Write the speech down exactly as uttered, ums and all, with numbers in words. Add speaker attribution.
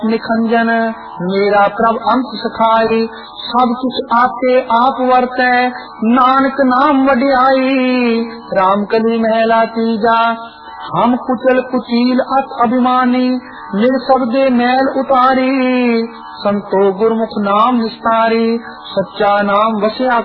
Speaker 1: निखंजन मेरा प्रभ अंत सखाई, सब कुछ आपे आप वर्तै, नानक नाम वडियाई। राम कली महला तीजा, हम कुचल कुचील अत अभिमानी, निर्शब्दे मैल उतारी, संतो गुरमुख नाम निस्तारी, सच्चा नाम वस्या